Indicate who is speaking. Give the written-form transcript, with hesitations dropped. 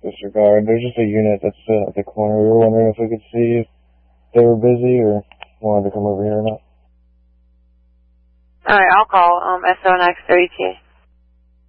Speaker 1: disregard. There's just a unit that's at the corner. We were wondering if we could see if they were busy or wanted to come over here or not.
Speaker 2: Alright, I'll call SONX 32.